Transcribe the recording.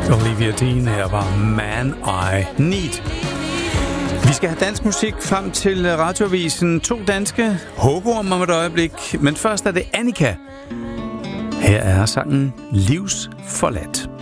Olivia Dean her var Man I Need. Vi skal have dansk musik frem til Radioavisen. 2 danske hugorm om et øjeblik. Men først er det Annika. Her er sangen Livsforladt.